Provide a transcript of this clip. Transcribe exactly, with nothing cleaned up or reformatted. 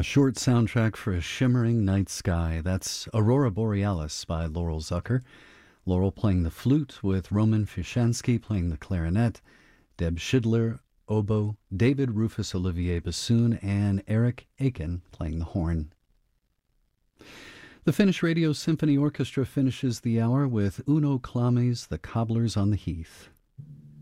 short soundtrack for a shimmering night sky. That's Aurora Borealis by Laurel Zucker. Laurel playing the flute with Roman Fishansky playing the clarinet, Deb Schidler, oboe, David Rufus Olivier bassoon, and Eric Aiken playing the horn. The Finnish Radio Symphony Orchestra finishes the hour with Uno Klame's The Cobblers on the Heath.